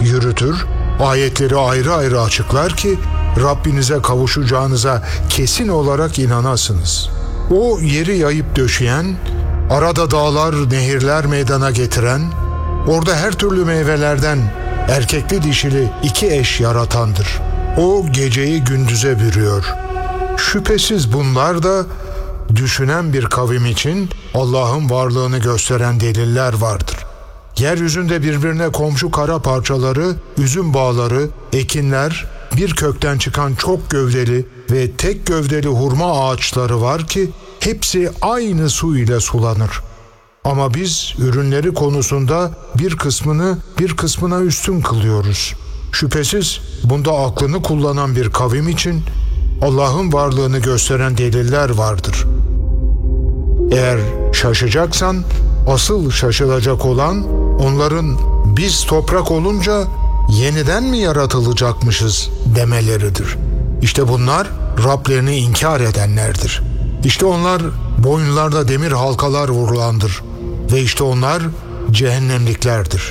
yürütür, ayetleri ayrı ayrı açıklar ki Rabbinize kavuşacağınıza kesin olarak inanasınız. O yeri yayıp döşeyen, arada dağlar, nehirler meydana getiren, orada her türlü meyvelerden erkekli dişili 2 eş yaratandır. O geceyi gündüze bürüyor. Şüphesiz bunlar da düşünen bir kavim için Allah'ın varlığını gösteren deliller vardır. Yeryüzünde birbirine komşu kara parçaları, üzüm bağları, ekinler, bir kökten çıkan çok gövdeli ve tek gövdeli hurma ağaçları var ki hepsi aynı su ile sulanır. Ama biz ürünleri konusunda bir kısmını bir kısmına üstün kılıyoruz. Şüphesiz bunda aklını kullanan bir kavim için Allah'ın varlığını gösteren deliller vardır. Eğer şaşacaksan asıl şaşılacak olan onların biz toprak olunca yeniden mi yaratılacakmışız demeleridir. İşte bunlar Rablerini inkar edenlerdir. İşte onlar boyunlarda demir halkalar vurulandır ve işte onlar cehennemliklerdir.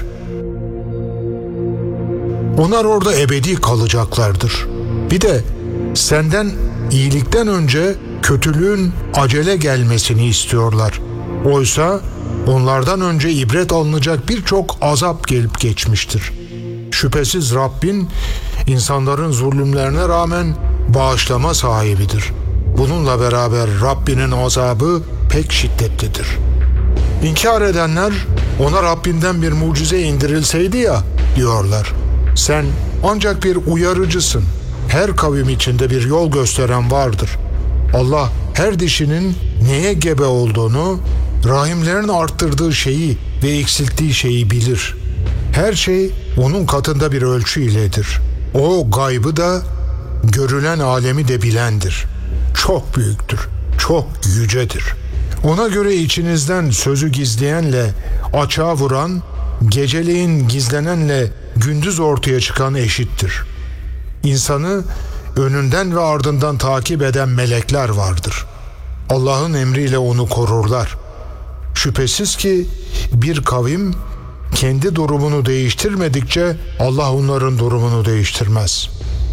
Onlar orada ebedi kalacaklardır. Bir de senden iyilikten önce kötülüğün acele gelmesini istiyorlar. Oysa onlardan önce ibret alınacak birçok azap gelip geçmiştir. Şüphesiz Rabbin insanların zulümlerine rağmen bağışlama sahibidir. Bununla beraber Rabbinin azabı pek şiddetlidir. İnkar edenler ona Rabbinden bir mucize indirilseydi ya diyorlar. Sen ancak bir uyarıcısın. Her kavim içinde bir yol gösteren vardır. Allah her dişinin neye gebe olduğunu, rahimlerin arttırdığı şeyi ve eksilttiği şeyi bilir. Her şey onun katında bir ölçü iledir. O gaybı da görülen alemi de bilendir. Çok büyüktür, çok yücedir. Ona göre içinizden sözü gizleyenle açığa vuran, geceleyin gizlenenle gündüz ortaya çıkan eşittir. İnsanı önünden ve ardından takip eden melekler vardır. Allah'ın emriyle onu korurlar. Şüphesiz ki bir kavim kendi durumunu değiştirmedikçe Allah onların durumunu değiştirmez.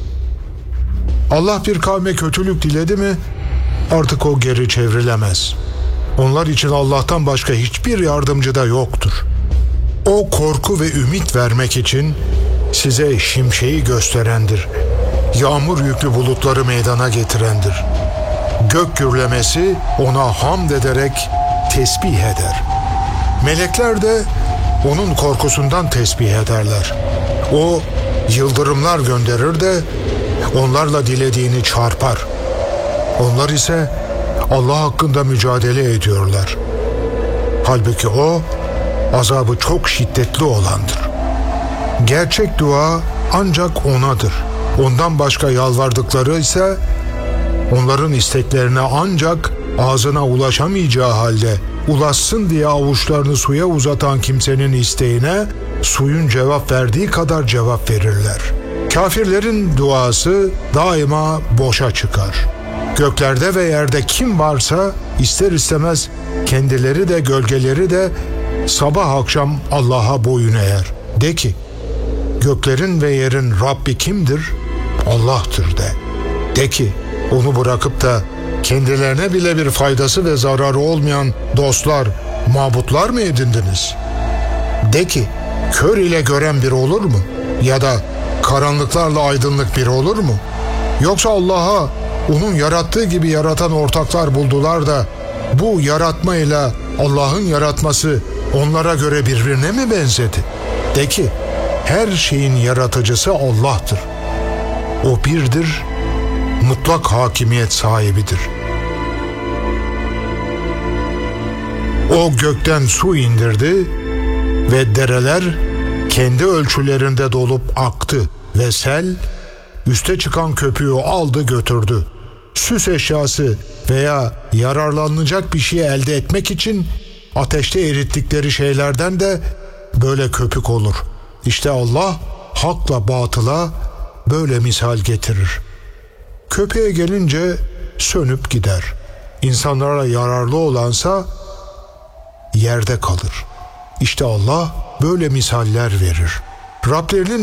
Allah bir kavme kötülük diledi mi artık o geri çevrilemez. Onlar için Allah'tan başka hiçbir yardımcı da yoktur. O korku ve ümit vermek için size şimşeği gösterendir. Yağmur yüklü bulutları meydana getirendir. Gök gürlemesi ona hamd ederek tesbih eder. Melekler de onun korkusundan tesbih ederler. O yıldırımlar gönderir de onlarla dilediğini çarpar. Onlar ise Allah hakkında mücadele ediyorlar. Halbuki o azabı çok şiddetli olandır. Gerçek dua ancak O'nadır. Ondan başka yalvardıkları ise onların isteklerine ancak ağzına ulaşamayacağı halde ulaşsın diye avuçlarını suya uzatan kimsenin isteğine suyun cevap verdiği kadar cevap verirler. Kafirlerin duası daima boşa çıkar. Göklerde ve yerde kim varsa ister istemez kendileri de gölgeleri de sabah akşam Allah'a boyun eğer. De ki, göklerin ve yerin Rabbi kimdir? Allah'tır de. De ki, onu bırakıp da kendilerine bile bir faydası ve zararı olmayan dostlar, mabutlar mı edindiniz? De ki, kör ile gören bir olur mu? Ya da karanlıklarla aydınlık bir olur mu? Yoksa Allah'a onun yarattığı gibi yaratan ortaklar buldular da bu yaratma ile Allah'ın yaratması onlara göre birbirine mi benzedi? De ki, her şeyin yaratıcısı Allah'tır. O birdir, mutlak hakimiyet sahibidir. O gökten su indirdi ve dereler kendi ölçülerinde dolup aktı ve sel üste çıkan köpüğü aldı götürdü. Süs eşyası veya yararlanacak bir şey elde etmek için ateşte erittikleri şeylerden de böyle köpük olur. İşte Allah hakla batıla böyle misal getirir. Köpeğe gelince sönüp gider. İnsanlara yararlı olansa yerde kalır. İşte Allah böyle misaller verir. Rablerinin